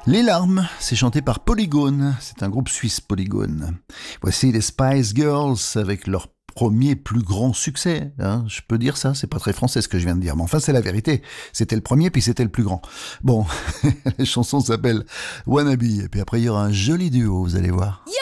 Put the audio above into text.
Les larmes, c'est chanté par Polygone, c'est un groupe suisse Polygone. Voici les Spice Girls avec leur premier plus grand succès. Hein. Je peux dire ça, c'est pas très français ce que je viens de dire, mais enfin c'est la vérité. C'était le premier puis c'était le plus grand. Bon, la chanson s'appelle Wannabe et puis après il y aura un joli duo, vous allez voir. Yeah!